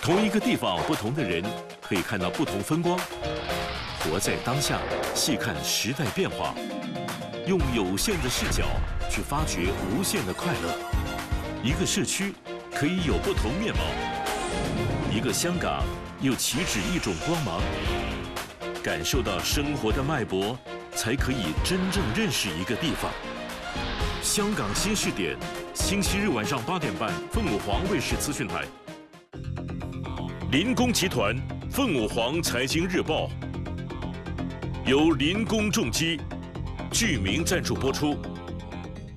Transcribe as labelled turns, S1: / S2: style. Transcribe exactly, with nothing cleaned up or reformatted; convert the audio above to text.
S1: 同一个地方，不同的人可以看到不同风光。活在当下，细看时代变化，用有限的视角去发掘无限的快乐。一个社区可以有不同面貌，一个香港又岂止一种光芒。感受到生活的脉搏，才可以真正认识一个地方。香港新视点，星期日晚上八点半，凤舞凰卫视资讯台。林工集团凤舞凰财经日报由林工重机巨名赞助播出。